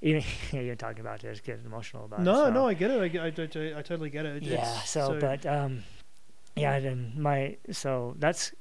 You're talking about it, I just get emotional about it. No, So. no, I get it. I totally get it. Yeah. But yeah. Then so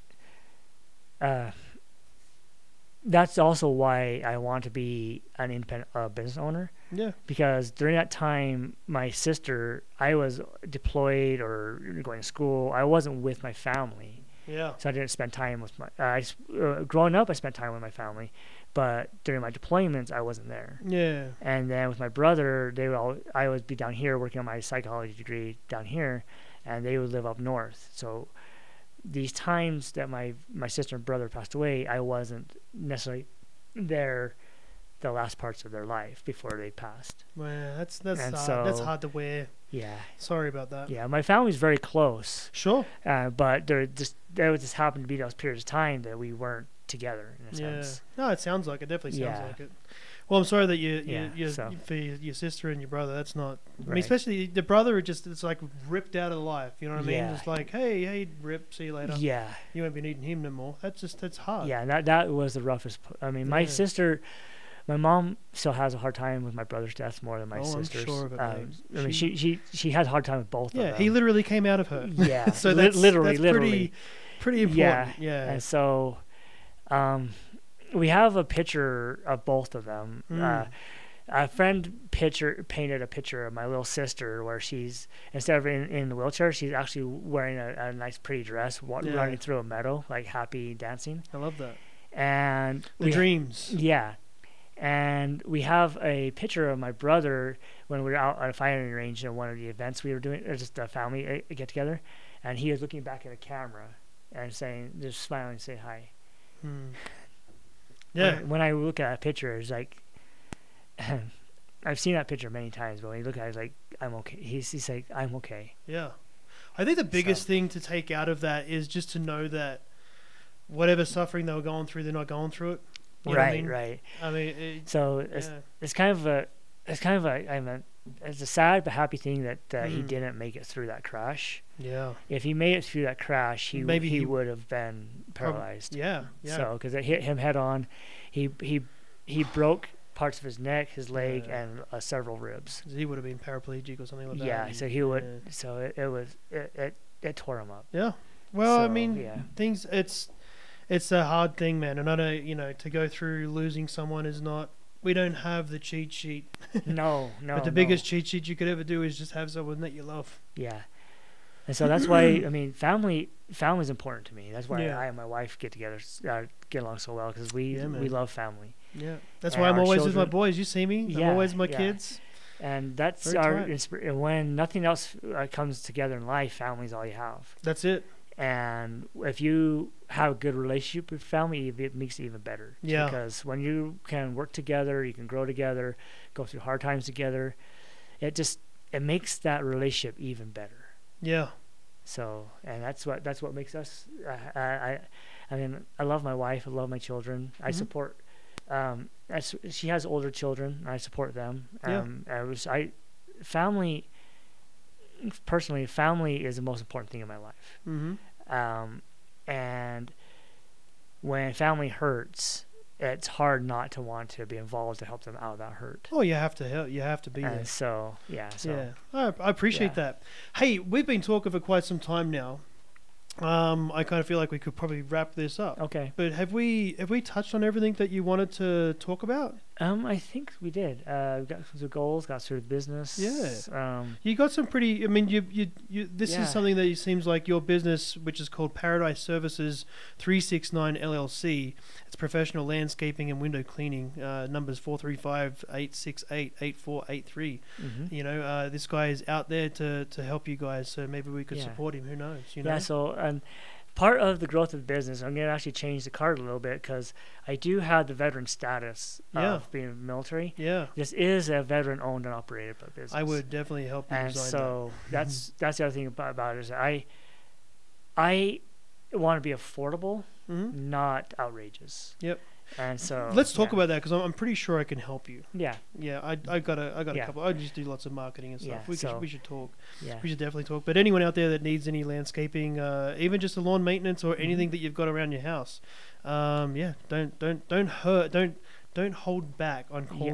that's also why I want to be an independent business owner. Yeah. Because during that time, my sister, I was deployed or going to school. I wasn't with my family. Yeah. So I didn't spend time with my. Growing up, I spent time with my family, but during my deployments, I wasn't there. Yeah. And then with my brother, I would be down here working on my psychology degree down here, and they would live up north. So these times that my sister and brother passed away, I wasn't necessarily there the last parts of their life before they passed. Well, that's And hard. so- That's hard to wear. Yeah. Sorry about that. Yeah, my family's very close, Sure. but there would just happen to be those periods of time that we weren't together in a Yeah. sense. No, it sounds like it. Definitely sounds Yeah. like it. Well, I'm sorry that So. for your sister and your brother. That's not. I mean, Right. especially the brother. It's like ripped out of life. You know what I mean? Yeah. Just like, hey, Rip, see you later. Yeah. You won't be needing him no more. That's hard. Yeah, and that was the roughest. I mean, my Yeah. sister, my mom still has a hard time with my brother's death more than my Oh, I'm sister's. sure of it, mate. I mean, she had a hard time with both of Yeah, them. he literally came out of her. Yeah, So that's literally. pretty important. Yeah. And so, we have a picture of both of them. A friend painted a picture of my little sister where she's, instead of in the wheelchair, she's actually wearing a nice pretty dress, running through a meadow, like happy dancing. I love that. And The dreams. Yeah. And we have a picture of my brother when we were out at a firing range in one of the events we were doing, or just a family get together, and he was looking back at a camera and saying, just smiling and say hi. Yeah. When I look at that picture, it's like, I've seen that picture many times, but when you look at it, it's like, I'm okay. He's like, I'm okay. Yeah. I think the biggest thing to take out of that is just to know that whatever suffering they were going through, they're not going through it. You know what I mean? Right. I mean, So it's kind of a it's a sad but happy thing that he didn't make it through that crash. yeah. If he made it through that crash, Maybe he he would have been paralyzed. Yeah. So because it hit him head on, he broke parts of his neck, his leg, and several ribs. He would have been paraplegic or something like that. Yeah. So he would. So it tore him up. Yeah. Well, I So, mean, yeah. things. It's a hard thing, man. And I know, to go through losing someone is not. We don't have the cheat sheet. No. But the biggest cheat sheet you could ever do is just have someone that you love. Yeah. And so that's why, I mean, family is important to me. That's why Yeah. I and my wife get together, get along so well, because we man. love family. Yeah. That's And why I'm our always with my children- boys. You see me? I'm Yeah, always with my yeah. kids. And that's Very tight. when nothing else comes together in life, family's all you have. That's it. And if you have a good relationship with family, it makes it even better. Yeah. Because when you can work together, you can grow together, go through hard times together, it makes that relationship even better. Yeah. So, and that's what makes us. I mean, I love my wife. I love my children. I support. She has older children. And I support them. Family. Personally, family is the most important thing in my life. And when family hurts, it's hard not to want to be involved to help them out of that hurt. Oh, you have to help. You have to be there. And so, yeah. So, yeah. I appreciate that. Hey, we've been talking for quite some time now. I kind of feel like we could probably wrap this up. Okay. But have we touched on everything that you wanted to talk about? I think we did. We got through the goals, got through the business. Yeah. You got some pretty. I mean, you. This is something that seems like your business, which is called Paradise Services 369 LLC. It's professional landscaping and window cleaning. Numbers 435-868-8483. You know, this guy is out there to help you guys. So maybe we could support him. Who knows? You know? Yeah. So part of the growth of the business, I'm going to actually change the card a little bit because I do have the veteran status of being in the military. Yeah. This is a veteran-owned and operated business. I would definitely help you and design so that's the other thing about it is I want to be affordable, not outrageous. Yep. And so let's talk about that because I'm pretty sure I can help you. Yeah. Yeah, I got a couple. I just do lots of marketing and stuff. Yeah, we should talk. Yeah. We should definitely talk. But anyone out there that needs any landscaping, even just a lawn maintenance or anything that you've got around your house, don't hold back on calling